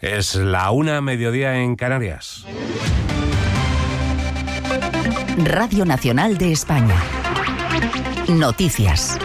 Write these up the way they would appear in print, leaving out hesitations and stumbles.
Es la 1:00 en Canarias. Radio Nacional de España. Noticias.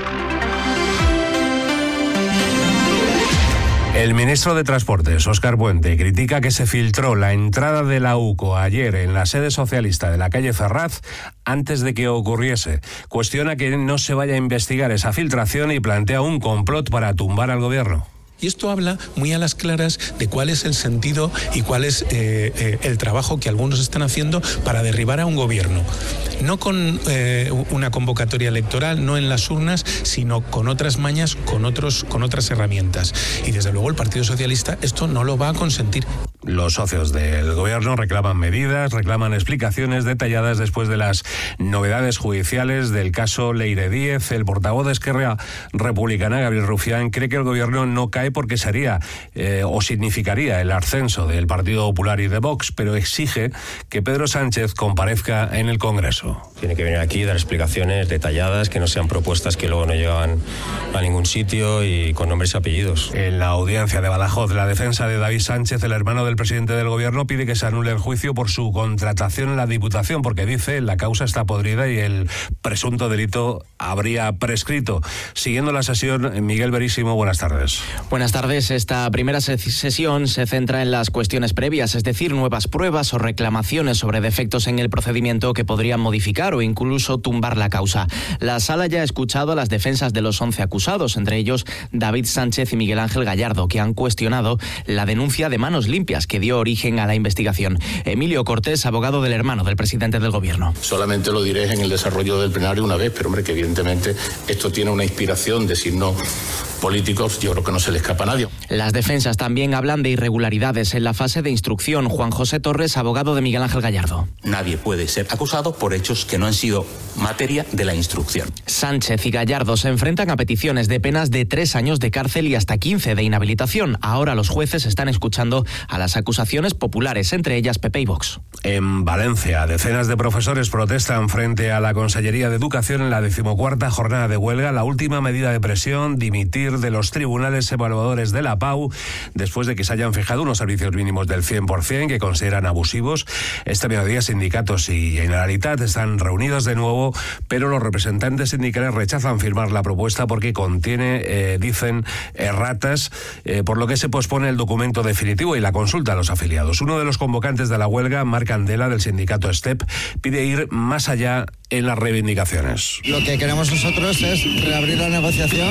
El ministro de Transportes, Óscar Puente, critica que se filtró la entrada de la UCO ayer en la sede socialista de la calle Ferraz antes de que ocurriese. Cuestiona que no se vaya a investigar esa filtración y plantea un complot para tumbar al gobierno. Y esto habla muy a las claras de cuál es el sentido y cuál es el trabajo que algunos están haciendo para derribar a un gobierno. No con una convocatoria electoral, no en las urnas, sino con otras mañas, con otras herramientas. Y desde luego el Partido Socialista esto no lo va a consentir. Los socios del gobierno reclaman medidas, reclaman explicaciones detalladas después de las novedades judiciales del caso Leire Díez. El portavoz de Esquerra Republicana, Gabriel Rufián, cree que el gobierno no cae porque sería o significaría el ascenso del Partido Popular y de Vox, pero exige que Pedro Sánchez comparezca en el Congreso. Tiene que venir aquí y dar explicaciones detalladas, que no sean propuestas que luego no llegan a ningún sitio y con nombres y apellidos. En la audiencia de Badajoz, la defensa de David Sánchez, el hermano del presidente del gobierno, pide que se anule el juicio por su contratación en la Diputación, porque dice la causa está podrida y el presunto delito habría prescrito. Siguiendo la sesión, Miguel Verísimo, buenas tardes. Buenas tardes. Esta primera sesión se centra en las cuestiones previas, es decir, nuevas pruebas o reclamaciones sobre defectos en el procedimiento que podrían modificar o incluso tumbar la causa. La sala ya ha escuchado a las defensas de los 11 acusados, entre ellos David Sánchez y Miguel Ángel Gallardo, que han cuestionado la denuncia de manos limpias que dio origen a la investigación. Emilio Cortés, abogado del hermano del presidente del gobierno. Solamente lo diré en el desarrollo del plenario una vez, pero hombre, que evidentemente esto tiene una inspiración de signos políticos, yo creo que no se le escapa a nadie. Las defensas también hablan de irregularidades en la fase de instrucción. Juan José Torres, abogado de Miguel Ángel Gallardo. Nadie puede ser acusado por hechos que no han sido materia de la instrucción. Sánchez y Gallardo se enfrentan a peticiones de penas de 3 años de cárcel y hasta 15 de inhabilitación. Ahora los jueces están escuchando a las acusaciones populares, entre ellas PP y Vox. En Valencia, decenas de profesores protestan frente a la Consellería de Educación en la 14ª jornada de huelga. La última medida de presión, dimitir de los tribunales evaluadores de la PAU después de que se hayan fijado unos servicios mínimos del 100% que consideran abusivos. Este mediodía sindicatos y Generalitat están reunidos de nuevo, pero los representantes sindicales rechazan firmar la propuesta porque contiene, dicen, erratas, por lo que se pospone el documento definitivo y la consulta a los afiliados. Uno de los convocantes de la huelga, Marc Candela, del sindicato STEP, pide ir más allá en las reivindicaciones. Lo que queremos nosotros es reabrir la negociación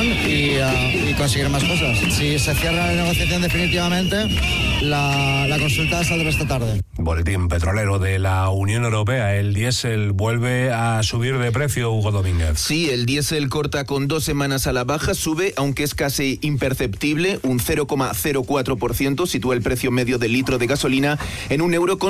y conseguir más cosas. Si se cierra la negociación definitivamente, la consulta saldrá esta tarde. Boletín petrolero de la Unión Europea. El diésel vuelve a subir de precio, Hugo Domínguez. Sí, el diésel corta con 2 semanas a la baja, sube, aunque es casi imperceptible, un 0,04%, sitúa el precio medio del litro de gasolina en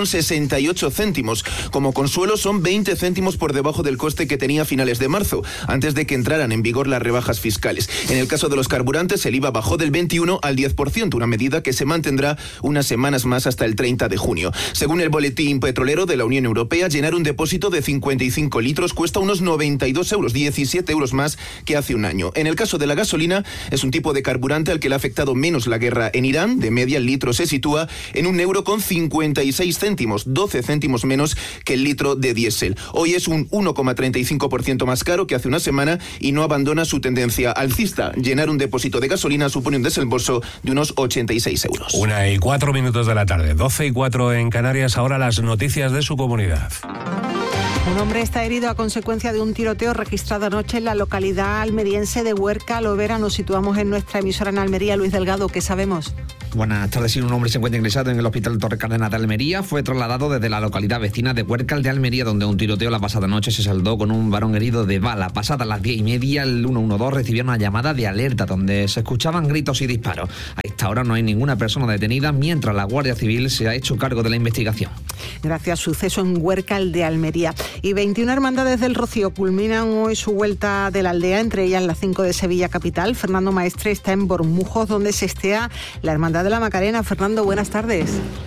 €1,68. Como consuelo, son 20 céntimos por debajo del coste que tenía a finales de marzo, antes de que entraran en vigor las rebajas fiscales. En el caso de los carburantes, el IVA bajó del 21 al 10%, una medida que se mantendrá unas semanas más hasta el 30 de junio. Según el boletín petrolero de la Unión Europea, llenar un depósito de 55 litros cuesta unos 92 euros, 17 euros más que hace un año. En el caso de la gasolina, es un tipo de carburante al que le ha afectado menos la guerra en Irán. De media, el litro se sitúa en €1,56, 12 céntimos menos que el litro de diésel. Hoy es un 1,35% más caro que hace una semana y no abandona su tendencia alcista. Llenar un depósito de gasolina supone un desembolso de unos 86 euros. 1:04 de la tarde, 12:04 en Canarias. Ahora las noticias de su comunidad. Un hombre está herido a consecuencia de un tiroteo registrado anoche en la localidad almeriense de Huerca Lovera. Nos situamos en nuestra emisora en Almería. Luis Delgado, ¿qué sabemos? Buenas tardes. Un hombre se encuentra ingresado en el Hospital Torre Cárdenas de Almería. Fue trasladado desde la localidad vecina de Huércal de Almería, donde un tiroteo la pasada noche se saldó con un varón herido de bala. Pasadas las 10:30, el 112 recibió una llamada de alerta donde se escuchaban gritos y disparos. A esta hora no hay ninguna persona detenida, mientras la Guardia Civil se ha hecho cargo de la investigación. Gracias. Suceso en Huércal de Almería. Y 21 hermandades del Rocío culminan hoy su vuelta de la aldea, entre ellas las 5 de Sevilla capital. Fernando Maestre está en Bormujos, donde se estea la Hermandad de la Macarena. Fernando, buenas tardes.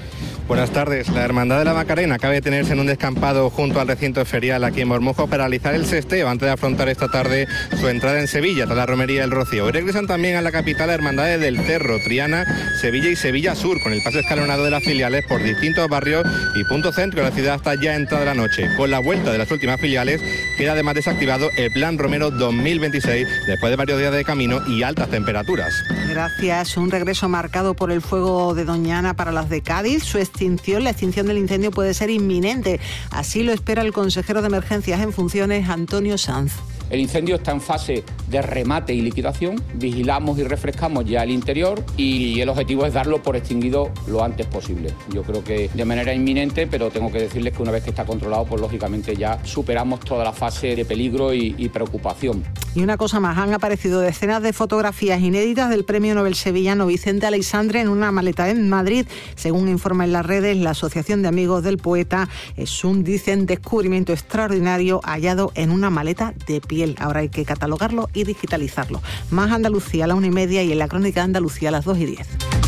Buenas tardes. La Hermandad de la Macarena acaba de tenerse en un descampado junto al recinto ferial aquí en Bormujos para realizar el sesteo antes de afrontar esta tarde su entrada en Sevilla, tras la romería del Rocío. Hoy regresan también a la capital hermandades del Cerro, Triana, Sevilla y Sevilla Sur, con el paso escalonado de las filiales por distintos barrios y punto centro de la ciudad hasta ya entrada la noche. Con la vuelta de las últimas filiales queda además desactivado el Plan Romero 2026 después de varios días de camino y altas temperaturas. Gracias. Un regreso marcado por el fuego de Doñana para las de Cádiz. La extinción del incendio puede ser inminente. Así lo espera el consejero de Emergencias en funciones, Antonio Sanz. El incendio está en fase de remate y liquidación. Vigilamos y refrescamos ya el interior y el objetivo es darlo por extinguido lo antes posible. Yo creo que de manera inminente, pero tengo que decirles que una vez que está controlado, pues lógicamente ya superamos toda la fase de peligro y preocupación. Y una cosa más, han aparecido decenas de fotografías inéditas del premio Nobel sevillano Vicente Aleixandre en una maleta en Madrid. Según informa en las redes la Asociación de Amigos del Poeta, es un, dicen, descubrimiento extraordinario hallado en una maleta de piel. Ahora hay que catalogarlo y digitalizarlo. Más Andalucía a la 1:30 y en la Crónica de Andalucía a las 2:10.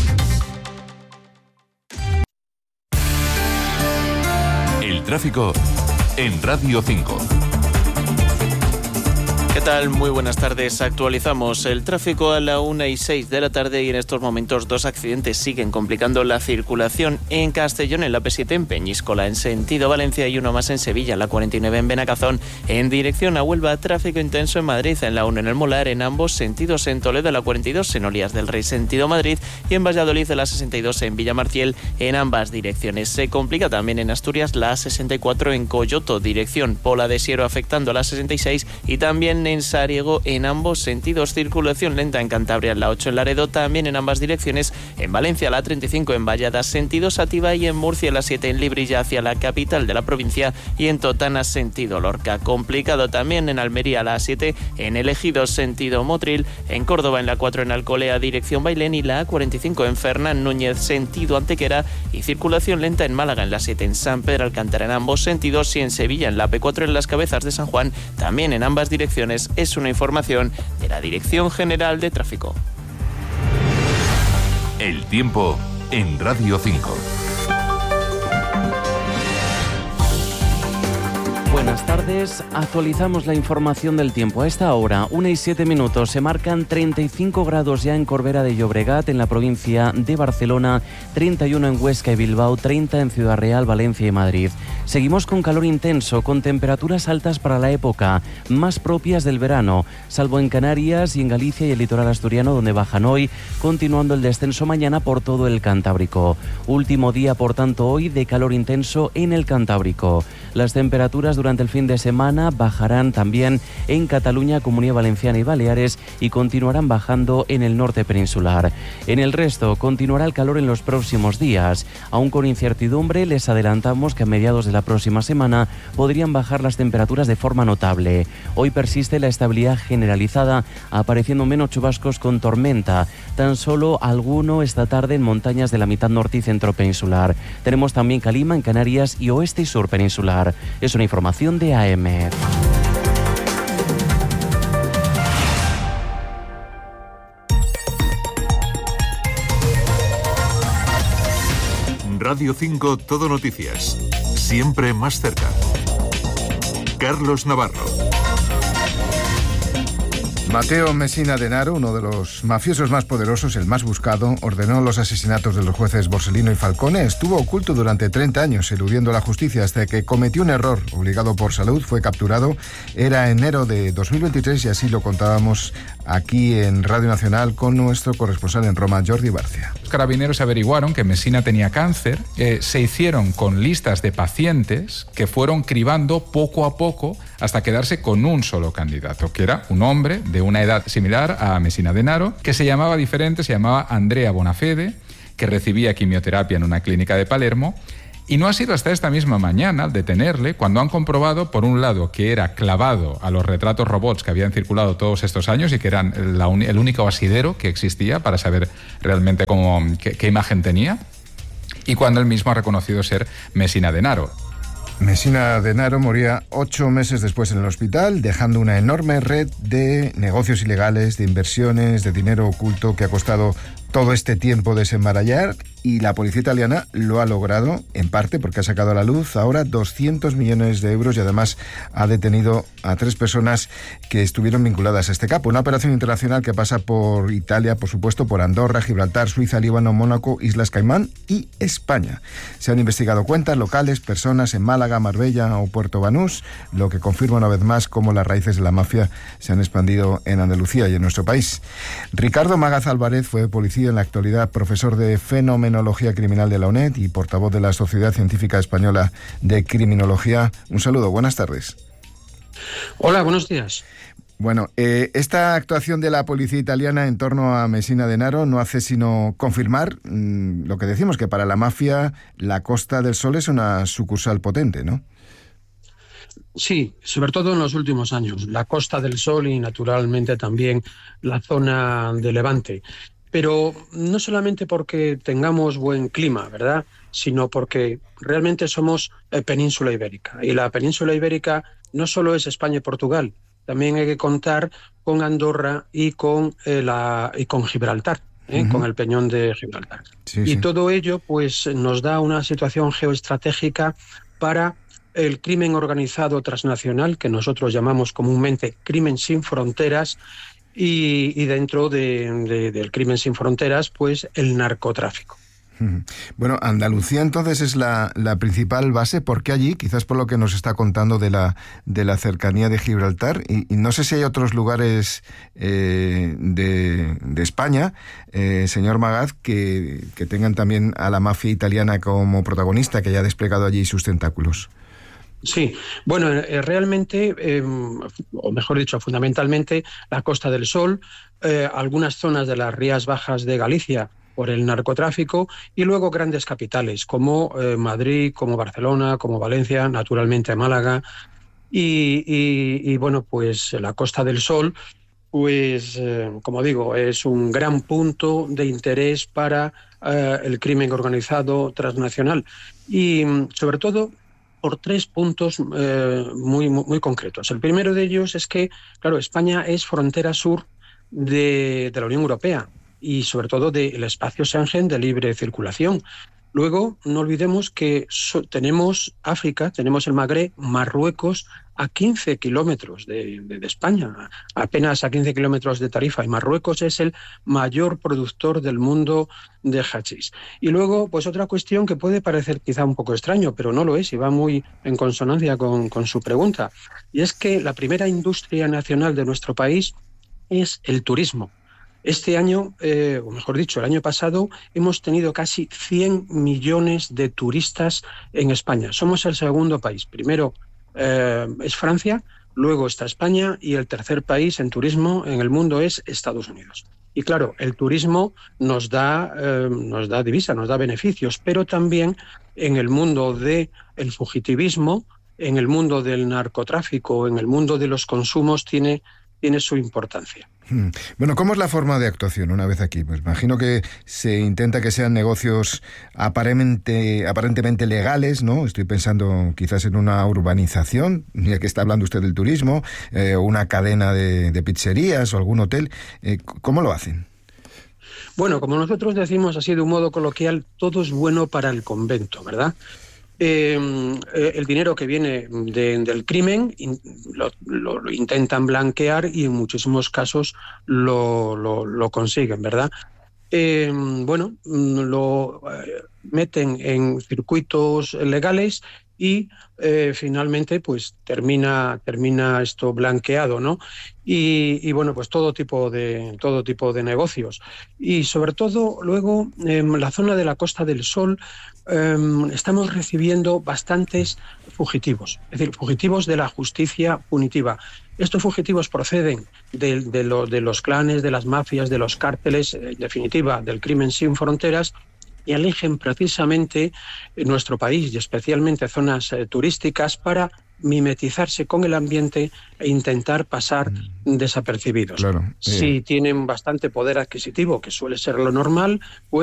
El tráfico en Radio 5. ¿Qué tal? Muy buenas tardes. Actualizamos el tráfico a la 1:06 de la tarde y en estos momentos 2 accidentes siguen complicando la circulación en Castellón, en la P7 en Peñíscola, en sentido Valencia, y uno más en Sevilla, la 49 en Benacazón, en dirección a Huelva. Tráfico intenso en Madrid, en la 1 en el Molar, en ambos sentidos, en Toledo, la 42 en Olías del Rey, sentido Madrid, y en Valladolid, la 62 en Villamartiel, en ambas direcciones. Se complica también en Asturias la 64 en Coyoto, dirección Pola de Siero, afectando la 66, y también en Sariego en ambos sentidos. Circulación lenta en Cantabria, la 8 en Laredo, también en ambas direcciones. En Valencia, la 35 en Vallada, sentido Sativa, y en Murcia, la 7 en Librilla hacia la capital de la provincia, y en Totana, sentido Lorca. Complicado también en Almería, la 7 en El Ejido, sentido Motril. En Córdoba, en la 4 en Alcolea, dirección Bailén, y la 45 en Fernán Núñez, sentido Antequera. Y circulación lenta en Málaga, en la 7 en San Pedro Alcántara, en ambos sentidos. Y en Sevilla, en la P4 en Las Cabezas de San Juan, también en ambas direcciones. Es una información de la Dirección General de Tráfico. El tiempo en Radio 5. Buenas tardes, actualizamos la información del tiempo. A esta hora, 1:07, se marcan 35 grados ya en Corbera de Llobregat, en la provincia de Barcelona, 31 en Huesca y Bilbao, 30 en Ciudad Real, Valencia y Madrid. Seguimos con calor intenso, con temperaturas altas para la época, más propias del verano, salvo en Canarias y en Galicia y el litoral asturiano, donde bajan hoy, continuando el descenso mañana por todo el Cantábrico. Último día, por tanto, hoy de calor intenso en el Cantábrico. Las temperaturas durante el fin de semana bajarán también en Cataluña, Comunidad Valenciana y Baleares, y continuarán bajando en el norte peninsular. En el resto continuará el calor en los próximos días. Aún con incertidumbre, les adelantamos que a mediados de la próxima semana podrían bajar las temperaturas de forma notable. Hoy persiste la estabilidad generalizada, apareciendo menos chubascos con tormenta, tan solo alguno esta tarde en montañas de la mitad norte y centro peninsular. Tenemos también calima en Canarias y oeste y sur peninsular. Es una información de AEMET. Radio 5 Todo Noticias. Siempre más cerca. Carlos Navarro. Mateo Messina Denaro, uno de los mafiosos más poderosos, el más buscado, ordenó los asesinatos de los jueces Borsellino y Falcone. Estuvo oculto durante 30 años, eludiendo la justicia, hasta que cometió un error. Obligado por salud, fue capturado. Era enero de 2023 y así lo contábamos aquí en Radio Nacional con nuestro corresponsal en Roma, Jordi Barcia. Los carabineros averiguaron que Messina tenía cáncer. Se hicieron con listas de pacientes que fueron cribando poco a poco hasta quedarse con un solo candidato, que era un hombre de una edad similar a Messina Denaro, que se llamaba diferente, se llamaba Andrea Bonafede, que recibía quimioterapia en una clínica de Palermo. Y no ha sido hasta esta misma mañana, al detenerle, cuando han comprobado, por un lado, que era clavado a los retratos robots que habían circulado todos estos años y que eran el único asidero que existía para saber realmente qué imagen tenía, y cuando él mismo ha reconocido ser Messina Denaro. Messina Denaro moría 8 meses después en el hospital, dejando una enorme red de negocios ilegales, de inversiones, de dinero oculto que ha costado todo este tiempo desenmarañar y la policía italiana lo ha logrado, en parte porque ha sacado a la luz ahora 200 millones de euros y además ha detenido a 3 personas que estuvieron vinculadas a este capo. Una operación internacional que pasa por Italia, por supuesto, por Andorra, Gibraltar, Suiza, Líbano, Mónaco, Islas Caimán y España. Se han investigado cuentas locales, personas en Málaga, Marbella o Puerto Banús, lo que confirma una vez más cómo las raíces de la mafia se han expandido en Andalucía y en nuestro país. Ricardo Magaz Álvarez fue policía, en la actualidad profesor de Fenomenología Criminal de la UNED y portavoz de la Sociedad Científica Española de Criminología. Un saludo, buenas tardes. Hola, buenos días. Bueno, esta actuación de la policía italiana en torno a Messina Denaro no hace sino confirmar lo que decimos, que para la mafia la Costa del Sol es una sucursal potente, ¿no? Sí, sobre todo en los últimos años. La Costa del Sol y naturalmente también la zona de Levante. Pero no solamente porque tengamos buen clima, ¿verdad?, sino porque realmente somos península ibérica. Y la península ibérica no solo es España y Portugal, también hay que contar con Andorra y con Gibraltar, con el Peñón de Gibraltar. Sí. Todo ello pues nos da una situación geoestratégica para el crimen organizado transnacional, que nosotros llamamos comúnmente crimen sin fronteras, y dentro del crimen sin fronteras, pues el narcotráfico. Bueno, Andalucía entonces es la principal base. ¿Por qué allí? Quizás por lo que nos está contando de la cercanía de Gibraltar. Y no sé si hay otros lugares de España, señor Magaz, que tengan también a la mafia italiana como protagonista, que haya desplegado allí sus tentáculos. Sí, bueno, realmente, o mejor dicho, fundamentalmente, la Costa del Sol, algunas zonas de las Rías Bajas de Galicia por el narcotráfico y luego grandes capitales como Madrid, como Barcelona, como Valencia, naturalmente Málaga y bueno, pues la Costa del Sol, pues como digo, es un gran punto de interés para el crimen organizado transnacional y sobre todo por 3 puntos muy concretos. El primero de ellos es que, claro, España es frontera sur de la Unión Europea y sobre todo del espacio Schengen de libre circulación. Luego, no olvidemos que tenemos África, tenemos el Magreb, Marruecos, a 15 kilómetros de España, apenas a 15 kilómetros de Tarifa, y Marruecos es el mayor productor del mundo de hachís. Y luego, pues otra cuestión que puede parecer quizá un poco extraño, pero no lo es, y va muy en consonancia con su pregunta, y es que la primera industria nacional de nuestro país es el turismo. Este año, o mejor dicho, el año pasado, hemos tenido casi 100 millones de turistas en España. Somos el segundo país. Primero es Francia, luego está España y el tercer país en turismo en el mundo es Estados Unidos. Y claro, el turismo nos da divisa, nos da beneficios, pero también en el mundo del fugitivismo, en el mundo del narcotráfico, en el mundo de los consumos tiene su importancia. Bueno, ¿cómo es la forma de actuación una vez aquí? Pues imagino que se intenta que sean negocios aparentemente legales, ¿no? Estoy pensando quizás en una urbanización, ya que está hablando usted del turismo, una cadena de pizzerías o algún hotel. ¿Cómo lo hacen? Bueno, como nosotros decimos así de un modo coloquial, todo es bueno para el convento, ¿verdad? El dinero que viene del crimen lo intentan blanquear y en muchísimos casos lo consiguen, ¿verdad? Bueno, lo meten en circuitos legales y finalmente pues termina esto blanqueado, ¿no? Y bueno, pues todo tipo de negocios. Y sobre todo luego en la zona de la Costa del Sol estamos recibiendo bastantes fugitivos, es decir, fugitivos de la justicia punitiva. Estos fugitivos proceden de los clanes, de las mafias, de los cárteles, en definitiva, del crimen sin fronteras, y eligen precisamente nuestro país y especialmente zonas turísticas para mimetizarse con el ambiente e intentar pasar desapercibidos. Claro. Si tienen bastante poder adquisitivo, que suele ser lo normal, pues